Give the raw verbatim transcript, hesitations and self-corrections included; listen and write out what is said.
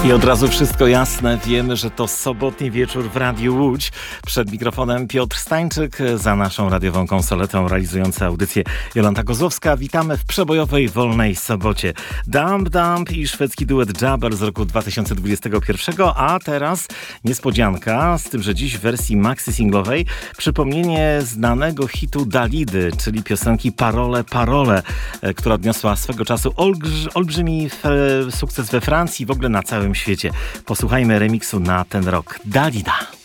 I od razu wszystko jasne. Wiemy, że to sobotni wieczór w Radiu Łódź. Przed mikrofonem Piotr Stańczyk, za naszą radiową konsoletą realizująca audycję Jolanta Kozłowska. Witamy w przebojowej, wolnej sobocie. Dump Dump i szwedzki duet Jabber z roku dwa tysiące dwudziestego pierwszego, a teraz niespodzianka, z tym, że dziś w wersji maxi singlowej przypomnienie znanego hitu Dalidy, czyli piosenki Parole, Parole, która odniosła swego czasu olbrz- olbrzymi f- sukces we Francji, w ogóle na całym świecie. Posłuchajmy remiksu na ten rok. Dalida.